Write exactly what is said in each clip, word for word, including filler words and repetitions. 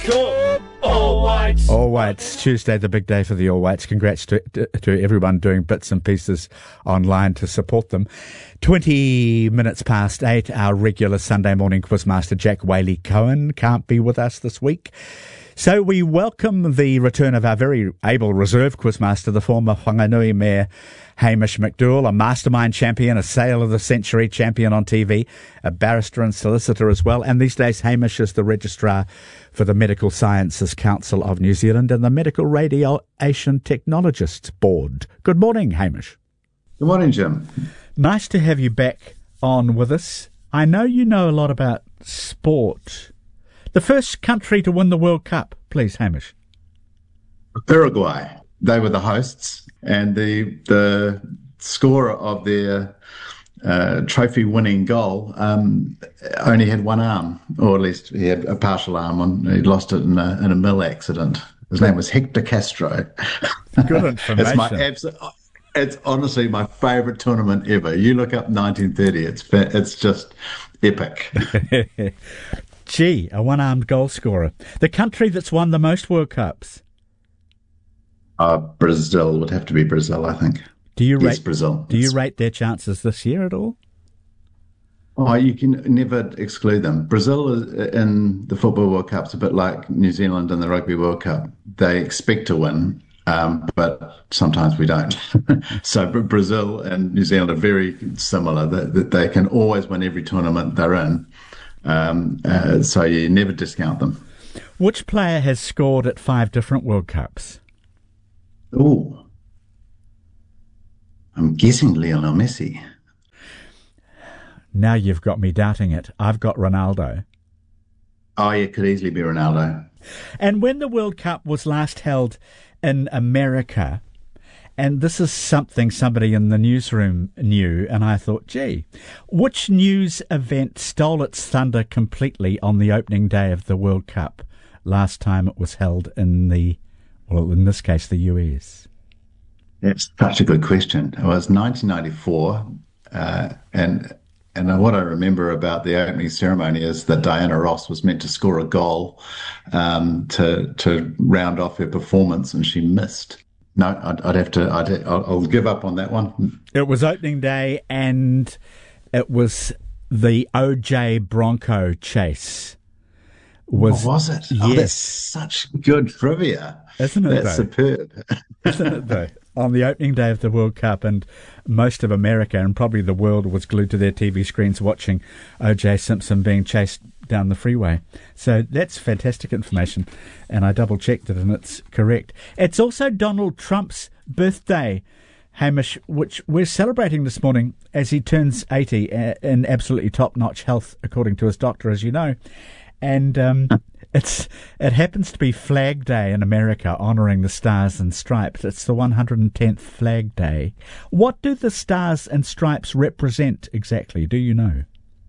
Go All Whites! All Whites, Tuesday, the big day for the All Whites. Congrats to, to, to everyone doing bits and pieces online to support them. twenty minutes past eight, our regular Sunday morning quizmaster Jack Whaley-Cohen can't be with us this week. So we welcome the return of our very able reserve quizmaster, the former Whanganui Mayor Hamish McDowell, a mastermind champion, a sale of the century champion on T V, a barrister and solicitor as well. And these days, Hamish is the registrar for the Medical Sciences Council of New Zealand and the Medical Radiation Technologists Board. Good morning, Hamish. Good morning, Jim. Nice to have you back on with us. I know you know a lot about sport. The first country to win the World Cup, please, Hamish. Uruguay. They were the hosts, and the the scorer of their uh, trophy-winning goal um, only had one arm, or at least he had a partial arm on. He lost it in a, in a mill accident. His name was Hector Castro. Good information. It's my absolute. It's honestly my favourite tournament ever. You look up nineteen thirty. It's it's just epic. Gee, a one-armed goal scorer. The country that's won the most World Cups? Uh, Brazil would have to be Brazil, I think. Do you yes, rate Brazil. Do you rate their chances this year at all? Oh, you can never exclude them. Brazil is, in the Football World Cup is a bit like New Zealand in the Rugby World Cup. They expect to win, um, but sometimes we don't. So Brazil and New Zealand are very similar. That they can always win every tournament they're in. Um, uh, so you never discount them. Which player has scored at five different World Cups? Oh, I'm guessing Lionel Messi. Now you've got me doubting it. I've got Ronaldo. Oh, yeah, it could easily be Ronaldo. And when the World Cup was last held in America, and this is something somebody in the newsroom knew, and I thought, gee, which news event stole its thunder completely on the opening day of the World Cup last time it was held in the, well, in this case, the U S? That's such a good question. It was nineteen ninety-four, uh, and and what I remember about the opening ceremony is that Diana Ross was meant to score a goal um, to to round off her performance, and she missed. No, I'd, I'd have to. I'd, I'll, I'll give up on that one. It was opening day, and it was the O J Bronco chase. Was, what was it? Yes. Oh, that's such good trivia, isn't it? That's though? superb, isn't it? Though on the opening day of the World Cup, and most of America and probably the world was glued to their T V screens watching O J Simpson being chased down the freeway. So that's fantastic information, and I double checked it and it's correct. It's also Donald Trump's birthday, Hamish, which we're celebrating this morning as he turns eighty in absolutely top-notch health, according to his doctor, as you know. And um, it's it happens to be Flag Day in America, honouring the Stars and Stripes. It's the one hundred tenth Flag Day. What do the Stars and Stripes represent exactly? Do you know?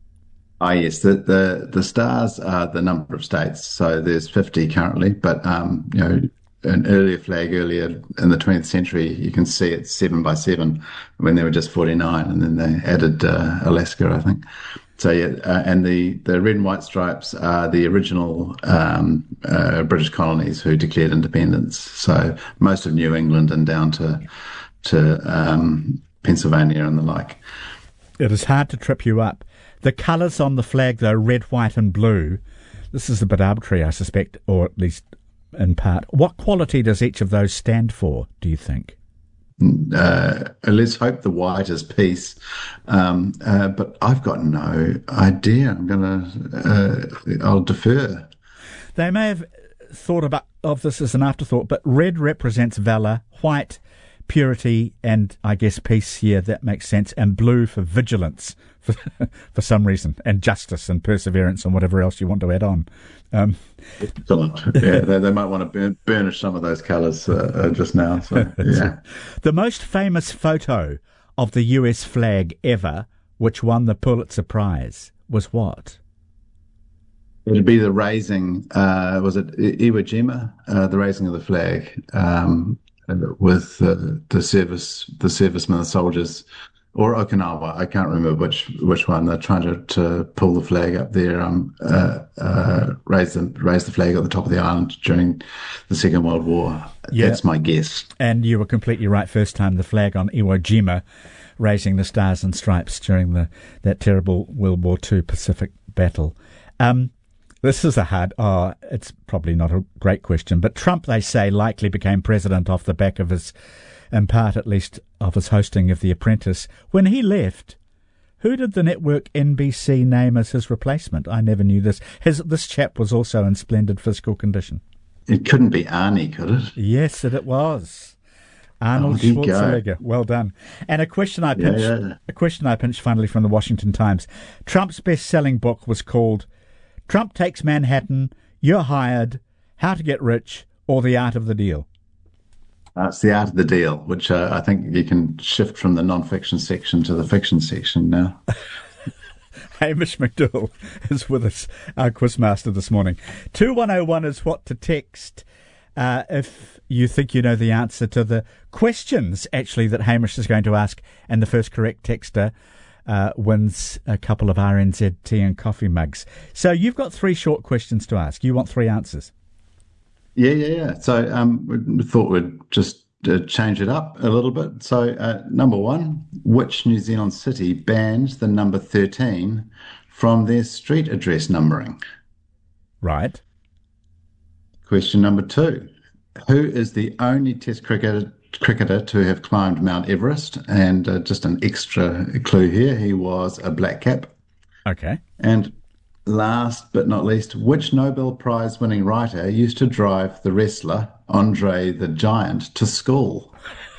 Ah, yes. The, the the stars are the number of states. So there's fifty currently, but um, you know, an earlier flag earlier in the twentieth century, you can see it's seven by seven when there were just forty-nine, and then they added uh, Alaska, I think. So yeah, uh, and the, the red and white stripes are the original um, uh, British colonies who declared independence. So most of New England and down to to um, Pennsylvania and the like. It is hard to trip you up. The colours on the flag, though, red, white and blue, this is a bit arbitrary, I suspect, or at least in part. What quality does each of those stand for, do you think? Uh, let's hope the white is peace. Um, uh, but I've got no idea. I'm going to, uh, I'll defer. They may have thought about of this as an afterthought, but red represents valour, white, purity, and I guess peace. Yeah, that makes sense. And blue for vigilance, for, for some reason, and justice and perseverance and whatever else you want to add on. Um, Excellent. Yeah, they, they might want to burn, burnish some of those colours uh, uh, just now. So, yeah. The most famous photo of the U S flag ever, which won the Pulitzer Prize, was what? It'd be the raising, uh, was it Iwo Jima, uh, the raising of the flag, um, with uh, the service, the servicemen, the soldiers or Okinawa. I can't remember which which one. They're trying to, to pull the flag up there, um, uh, uh, raise the raise the flag at the top of the island during the Second World War. Yeah. That's my guess. And you were completely right first time. The flag on Iwo Jima, raising the stars and stripes during the that terrible World War Two Pacific battle. Um, this is a hard. Oh, it's probably not a great question, but Trump, they say, likely became president off the back of his, in part at least, of his hosting of The Apprentice. When he left, who did the network N B C name as his replacement? I never knew this. His, this chap was also in splendid physical condition. It couldn't be Arnie, could it? Yes, it, it was. Arnold Oh, there you go. Schwarzenegger. Well done. And a question I pinched, Yeah, yeah. a question I pinched finally from the Washington Times. Trump's best-selling book was called Trump Takes Manhattan, You're Hired, How to Get Rich, or The Art of the Deal. Uh, it's The Art of the Deal, which uh, I think you can shift from the non-fiction section to the fiction section now. Hamish McDowell is with us, our quizmaster this morning. two one oh one is what to text uh, if you think you know the answer to the questions, actually, that Hamish is going to ask, and the first correct texter uh, wins a couple of R N Z tea and coffee mugs. So you've got three short questions to ask. You want three answers? Yeah, yeah, yeah. So um, we thought we'd just uh, change it up a little bit. So uh, number one, which New Zealand city banned the number thirteen from their street address numbering? Right. Question number two, who is the only Test cricketer, cricketer to have climbed Mount Everest? And uh, just an extra clue here, he was a black cap. Okay. And last but not least, which Nobel Prize winning writer used to drive the wrestler Andre the Giant to school?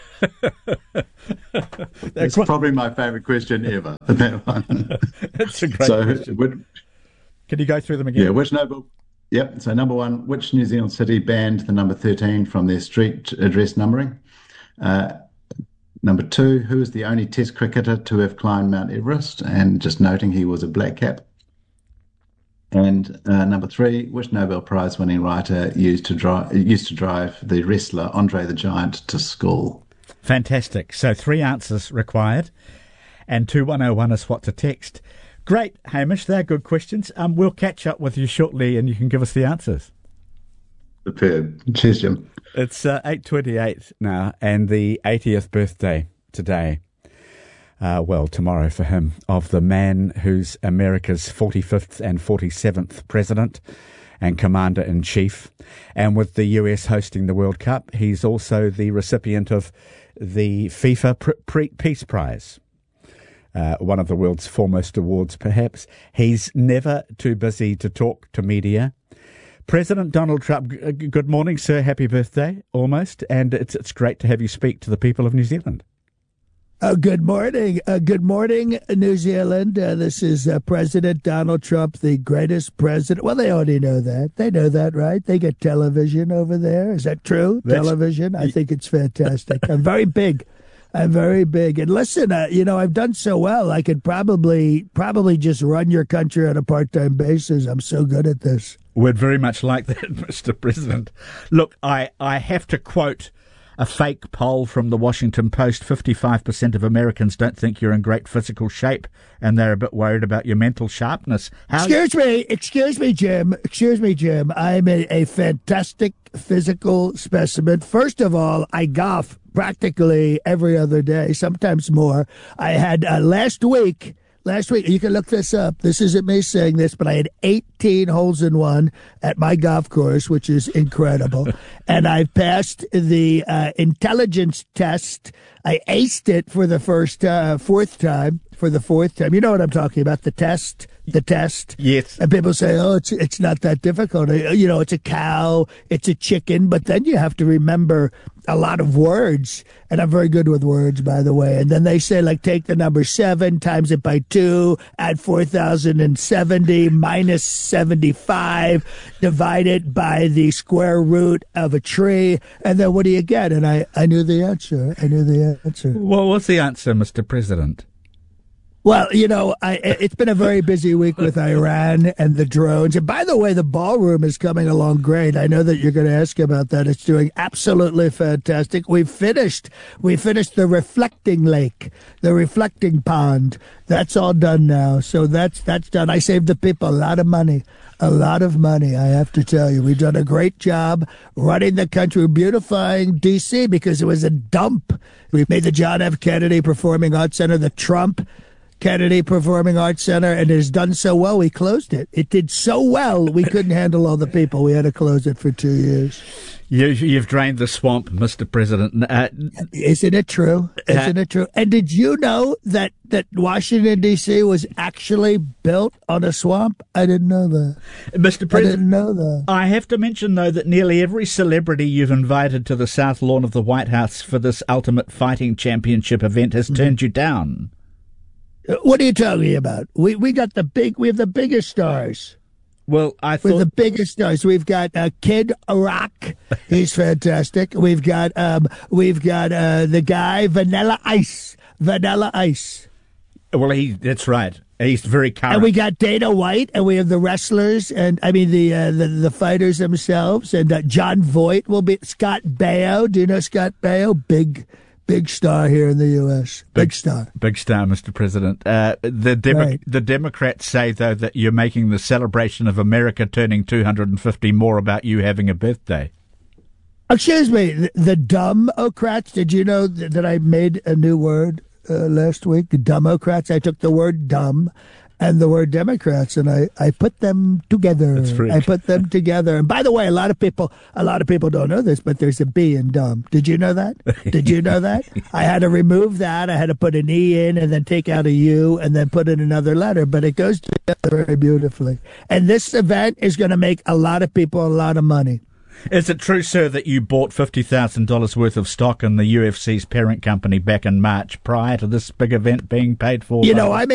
That's quite... probably my favourite question ever. That one. That's a great so, question. Would, Can you go through them again? Yeah, which Nobel... Yep, so number one, which New Zealand city banned the number thirteen from their street address numbering? Uh, number two, who is the only Test cricketer to have climbed Mount Everest? And just noting he was a black cap. And uh, number three, which Nobel Prize winning writer used to drive used to drive the wrestler Andre the Giant to school? Fantastic. So three answers required, and two one oh one is what to text. Great, Hamish. They're good questions. Um, we'll catch up with you shortly, and you can give us the answers. Superb. Cheers, Jim. It's uh, eight twenty-eight now, and the eightieth birthday today. Uh, well, tomorrow for him, of the man who's America's forty-fifth and forty-seventh president and commander-in-chief. And with the U S hosting the World Cup, he's also the recipient of the FIFA Pre- Pre- Peace Prize, uh, one of the world's foremost awards, perhaps. He's never too busy to talk to media. President Donald Trump, g- good morning, sir. Happy birthday, almost. And it's it's great to have you speak to the people of New Zealand. Uh, good morning. Uh, good morning, New Zealand. Uh, this is uh, President Donald Trump, the greatest president. Well, they already know that. They know that, right? They get television over there. Is that true? That's, television? I think it's fantastic. I'm very big. I'm very big. And listen, uh, you know, I've done so well, I could probably probably just run your country on a part-time basis. I'm so good at this. We'd very much like that, Mister President. Look, I, I have to quote a fake poll from the Washington Post. fifty-five percent of Americans don't think you're in great physical shape, and they're a bit worried about your mental sharpness. How excuse me, excuse me, Jim. Excuse me, Jim. I'm a, a fantastic physical specimen. First of all, I golf practically every other day, sometimes more. I had uh, last week... Last week, you can look this up. This isn't me saying this, but I had eighteen holes in one at my golf course, which is incredible. And I passed the uh, intelligence test. I aced it for the first, uh, fourth time. For the fourth time. You know what I'm talking about, the test. The test. Yes. And people say, oh, it's it's not that difficult. You know, it's a cow, it's a chicken, but then you have to remember a lot of words. And I'm very good with words, by the way. And then they say, like, take the number seven, times it by two, add four thousand seventy, minus seventy-five, divide it by the square root of a tree, and then what do you get? And I, I knew the answer. I knew the answer. Well, what's the answer, Mister President? Well, you know, I, it's been a very busy week with Iran and the drones. And by the way, the ballroom is coming along great. I know that you're going to ask about that. It's doing absolutely fantastic. We've finished. We finished the reflecting lake, the reflecting pond. That's all done now. So that's that's done. I saved the people a lot of money. A lot of money, I have to tell you. We've done a great job running the country, beautifying D C because it was a dump. We made the John F. Kennedy Performing Arts Center the Trump Kennedy Performing Arts Center, and it has done so well, we closed it. It did so well, we couldn't handle all the people. We had to close it for two years. You, you've drained the swamp, Mister President. Uh, Isn't it true? Isn't uh, it true? And did you know that, that Washington, D C was actually built on a swamp? I didn't know that. Mister President, I didn't know that. I have to mention, though, that nearly every celebrity you've invited to the South Lawn of the White House for this Ultimate Fighting Championship event has turned mm-hmm. you down. What are you talking about? We we got the big. We have the biggest stars. Well, I thought we're the biggest stars. We've got uh, Kid Rock. He's fantastic. We've got um, we've got uh, the guy Vanilla Ice. Vanilla Ice. Well, he that's right. He's very current. And we got Dana White, and we have the wrestlers, and I mean the uh, the, the fighters themselves, and uh, John Voight will be. Scott Baio. Do you know Scott Baio? Big. Big star here in the U S. Big, big star. Big star, Mister President. Uh, the Demo- right. the Democrats say, though, that you're making the celebration of America turning two hundred fifty more about you having a birthday. Excuse me, the, the Dumbocrats, did you know th- that I made a new word uh, last week? The Dumbocrats. I took the word dumb and the word Democrats, and I, I put them together. I put them together. And by the way, a lot of people a lot of people don't know this, but there's a B in dumb. Did you know that? Did you know that? I had to remove that. I had to put an E in and then take out a U and then put in another letter, but it goes together very beautifully. And this event is going to make a lot of people a lot of money. Is it true, sir, that you bought fifty thousand dollars worth of stock in the U F C's parent company back in March prior to this big event being paid for? You know, I